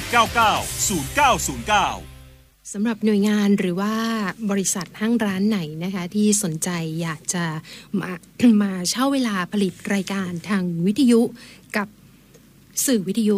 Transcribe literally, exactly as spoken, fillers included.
เก้าเก้า ศูนย์ เก้า ศูนย์ เก้าสำหรับหน่วยงานหรือว่าบริษัทห้างร้านไหนนะคะที่สนใจอยากจะมา มาเช่าเวลาผลิตรายการทางวิทยุกับสื่อวิทยุ